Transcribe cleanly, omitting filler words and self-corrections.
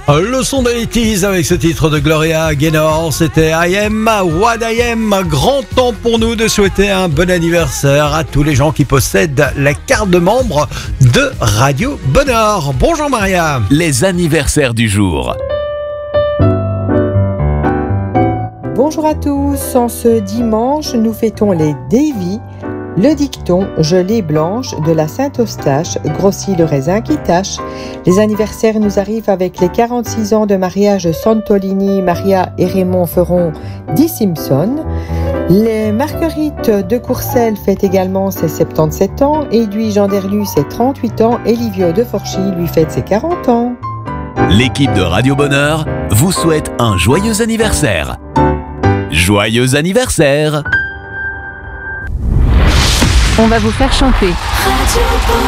Le son de 80s avec ce titre de Gloria Gaynor, c'était I Am What I Am. Grand temps pour nous de souhaiter un bon anniversaire à tous les gens qui possèdent la carte de membre de Radio Bonheur. Bonjour Maria. Les anniversaires du jour. Bonjour à tous, en ce dimanche, nous fêtons les Davy, le dicton gelée blanche de la Saint-Eustache grossit le raisin qui tâche. Les anniversaires nous arrivent avec les 46 ans de mariage Santolini, Maria et Raymond feront 10 Simpson. Les Marguerites de Courcelles fêtent également ses 77 ans, Edwige Anderlu ses 38 ans et Livio de Forchy lui fête ses 40 ans. L'équipe de Radio Bonheur vous souhaite un joyeux anniversaire. Joyeux anniversaire! On va vous faire chanter.